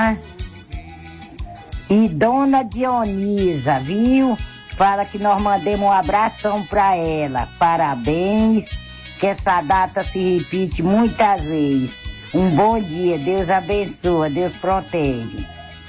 Fátima e Dona Dionisa, viu? Para que nós mandemos um abração para ela. Parabéns, que essa data se repite muitas vezes. Um bom dia, Deus abençoa, Deus protege.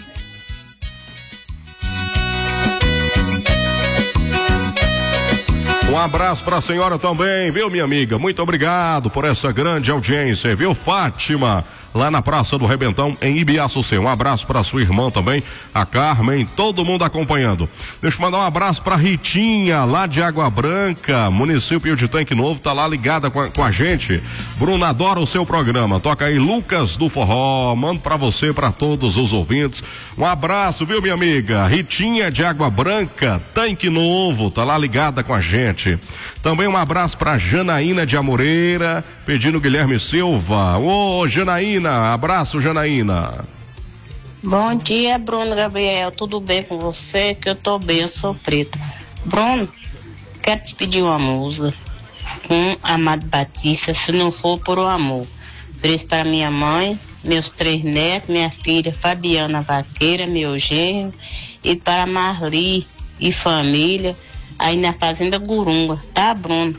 Um abraço para a senhora também, viu, minha amiga? Muito obrigado por essa grande audiência, viu, Fátima? Lá na Praça do Rebentão, em Ibiaçucê. Um abraço para sua irmã também, a Carmen, todo mundo acompanhando. Deixa eu mandar um abraço para Ritinha, lá de Água Branca, município de Tanque Novo, tá lá ligada com a gente. Bruna, adora o seu programa. Toca aí Lucas do Forró, mando para você, para todos os ouvintes. Um abraço, viu, minha amiga? Ritinha de Água Branca, Tanque Novo, tá lá ligada com a gente. Também um abraço para Janaína de Amoreira, pedindo Guilherme Silva. Ô, Janaína, abraço, Janaína. Bom dia, Bruno Gabriel, tudo bem com você? Que eu tô bem, eu sou preta. Bruno, quero te pedir uma música com Amado Batista, Se Não For Por O Amor. Ofereço para minha mãe, meus 3 netos, minha filha Fabiana Vaqueira, meu genro, e para Marli e família, aí na Fazenda Gurunga, tá, Bruno?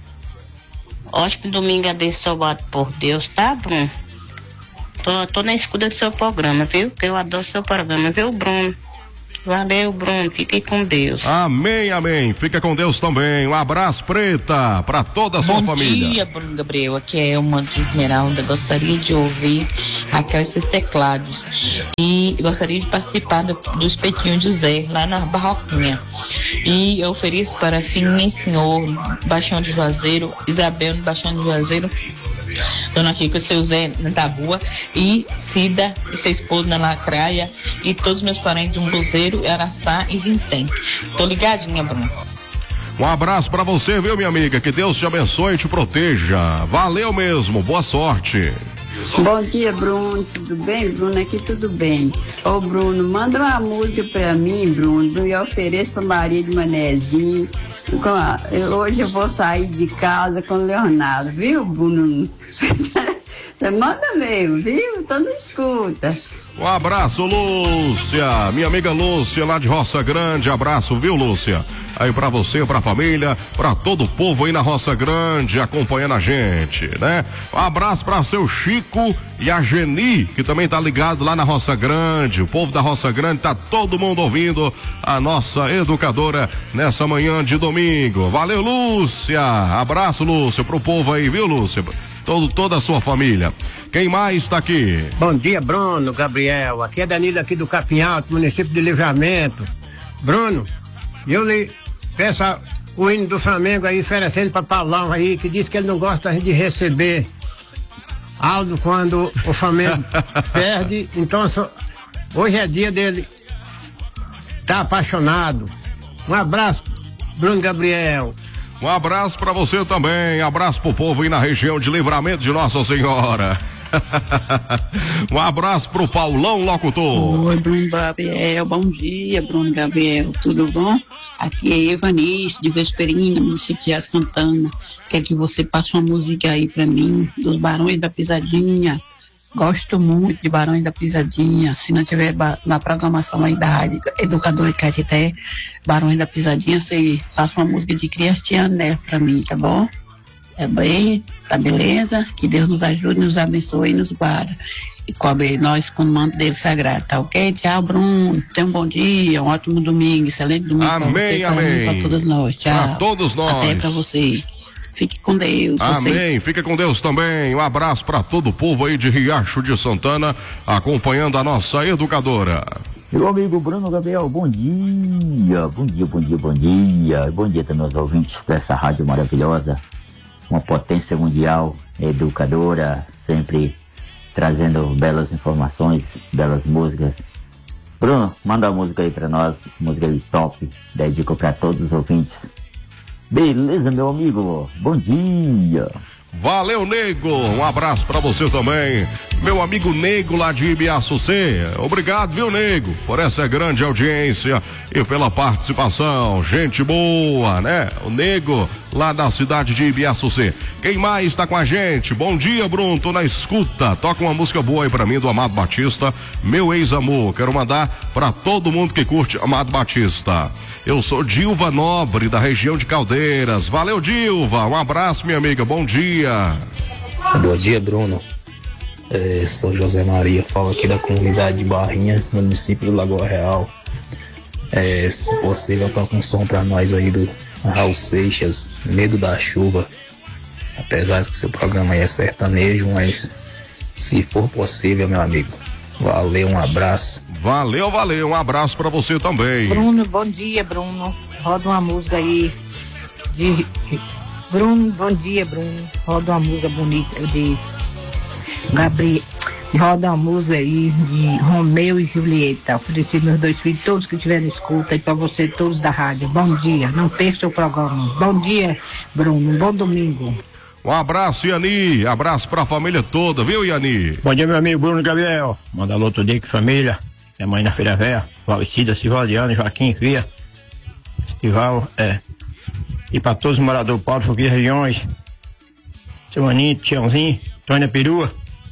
Ótimo domingo abençoado por Deus, tá, Bruno? Tô na escuta do seu programa, viu? Que eu adoro seu programa, viu, Bruno? Valeu, Bruno. Fique com Deus. Amém, amém. Fica com Deus também. Um abraço, Preta, para toda a sua família. Bom dia, Bruno Gabriel. Aqui é Elma de Esmeralda. Gostaria de ouvir Raquel e seus teclados. E gostaria de participar do espetinho de Zé, lá na Barroquinha. E eu ofereço para Fininha e Senhor, Baixão de Juazeiro, Isabel, no Baixão de Juazeiro, Dona Chica, seu Zé da rua, e Cida, seu esposo na Lacraia, e todos meus parentes de Umbuzeiro, Araçá e Vintém. Tô ligadinha, Bruno. Um abraço pra você, viu, minha amiga? Que Deus te abençoe e te proteja. Valeu mesmo, boa sorte. Bom dia, Bruno. Tudo bem, Bruno? Aqui tudo bem. Ô, Bruno, manda uma música pra mim, Bruno. Eu ofereço pra Maria de Manezinho. Hoje eu vou sair de casa com o Leonardo, viu, Bruno? Manda mesmo, viu? Tô na escuta. Um abraço, Lúcia, minha amiga Lúcia, lá de Roça Grande. Abraço, viu, Lúcia? Aí pra você, pra família, pra todo o povo aí na Roça Grande, acompanhando a gente, né? Um abraço pra seu Chico e a Geni, que também tá ligado lá na Roça Grande. O povo da Roça Grande, tá todo mundo ouvindo a nossa educadora nessa manhã de domingo. Valeu, Lúcia! Abraço, Lúcia, pro povo aí, viu, Lúcia? Toda a sua família. Quem mais está aqui? Bom dia, Bruno, Gabriel. Aqui é Danilo aqui do Capim Alto, município de Livramento. Bruno, eu lhe peço o hino do Flamengo aí, oferecendo para Paulão aí, que diz que ele não gosta de receber Aldo quando o Flamengo perde. Então, hoje é dia dele tá apaixonado. Um abraço, Bruno Gabriel. Um abraço pra você também, abraço pro povo aí na região de Livramento de Nossa Senhora. Um abraço pro Paulão Locutor. Oi, Bruno Gabriel, bom dia, Bruno Gabriel, tudo bom? Aqui é Evanice, de Vesperina, município de Santana. Quer que você passe uma música aí pra mim, dos Barões da Pisadinha. Gosto muito de Barões da Pisadinha. Se não tiver na programação aí da Rádio Educadora de Caeté, Barões da Pisadinha, você passa uma música de Cristiano, né, pra mim, tá bom? É bem, tá beleza? Que Deus nos ajude, nos abençoe e nos guarda. E cobre nós com o manto dele sagrado, tá ok? Tchau, Bruno. Tenha um bom dia, um ótimo domingo, excelente domingo. Amém, pra você, amém. Pra todos nós. Tchau. Pra todos nós. Até pra você. Fique com Deus. Amém, fica com Deus também. Um abraço para todo o povo aí de Riacho de Santana, acompanhando a nossa educadora. Meu amigo Bruno Gabriel, bom dia. Bom dia, bom dia, bom dia. Bom dia também aos ouvintes dessa rádio maravilhosa, uma potência mundial, educadora, sempre trazendo belas informações, belas músicas. Bruno, manda a música aí pra nós, música aí top, dedico pra todos os ouvintes. Beleza, meu amigo? Bom dia. Valeu, Nego. Um abraço pra você também. Meu amigo Nego lá de Ibiaçucê. Obrigado, viu, Nego, por essa grande audiência e pela participação. Gente boa, né? O Nego lá da cidade de Ibiaçucê. Quem mais está com a gente? Bom dia, Bruno, tô na escuta. Toca uma música boa aí pra mim do Amado Batista, Meu Ex-Amor. Quero mandar pra todo mundo que curte Amado Batista. Eu sou Dilva Nobre, da região de Caldeiras. Valeu, Dilva. Um abraço, minha amiga. Bom dia. Bom dia, Bruno. Sou José Maria, falo aqui da comunidade de Barrinha, município do Lagoa Real. Se possível, toca um som pra nós aí do Raul Seixas, Medo da Chuva. Apesar que seu programa aí é sertanejo, mas se for possível, meu amigo. Valeu, um abraço. Valeu, um abraço pra você também. Bruno, bom dia, Bruno. Roda uma música aí de... Bruno, bom dia, Bruno. Roda uma música bonita de Gabriel. Roda uma música aí de Romeu e Julieta. Ofereci meus 2 filhos, todos que estiverem escuta, e para você, todos da rádio. Bom dia, não perca o programa. Bom dia, Bruno. Um bom domingo. Um abraço, Iani. Abraço pra família toda, viu, Iani? Bom dia, meu amigo Bruno Gabriel. Manda alô todo dia com família. Minha mãe na Feira Velha, Valecida, Sivaldiano, Joaquim, Fia, Estival, e para todos os moradores do Paulo, Fogueira Regiões, seu Aninho, Tiãozinho, Tônia Perua,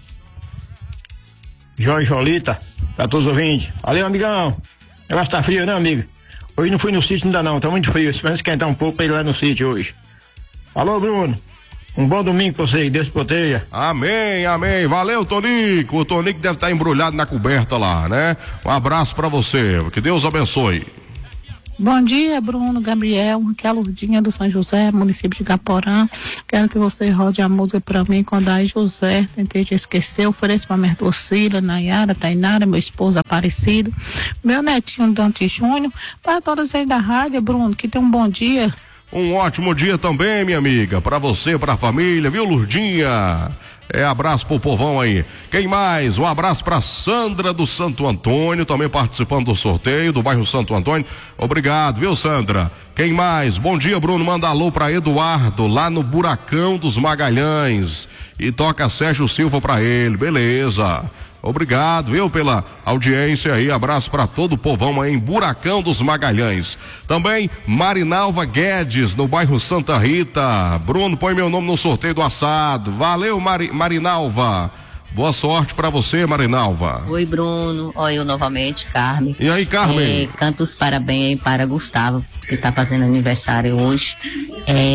Jorge Jolita, para todos os ouvintes. Valeu, amigão. O negócio tá frio, né, amigo? Hoje não fui no sítio ainda não, tá muito frio. Esperando esquentar um pouco pra ir lá no sítio hoje. Alô, Bruno. Um bom domingo pra você, que Deus te proteja. Amém, amém. Valeu, Tonico. O Tonico deve estar embrulhado na coberta lá, né? Um abraço pra você. Que Deus abençoe. Bom dia, Bruno, Gabriel, aqui é a Lourdinha do São José, município de Caporã. Quero que você rode a música pra mim quando a José, tentei te esquecer. Ofereço pra minha torcida, Nayara, Tainara, meu esposo Aparecido, meu netinho Dante Júnior, para todos aí da rádio, Bruno, que tenham um bom dia. Um ótimo dia também, minha amiga, pra você, pra família, viu, Lourdinha? Abraço pro povão aí. Quem mais? Um abraço pra Sandra do Santo Antônio, também participando do sorteio do bairro Santo Antônio. Obrigado, viu, Sandra? Quem mais? Bom dia, Bruno. Manda alô pra Eduardo, lá no Buracão dos Magalhães. E toca Sérgio Silva pra ele. Beleza. Obrigado, viu, pela audiência aí. Abraço para todo o povão aí em Buracão dos Magalhães. Também Marinalva Guedes, no bairro Santa Rita. Bruno, põe meu nome no sorteio do assado. Valeu, Marinalva. Boa sorte para você, Marinalva. Oi, Bruno. Oi, eu novamente, Carmen. E aí, Carmen? Canta os parabéns aí para Gustavo, que tá fazendo aniversário hoje.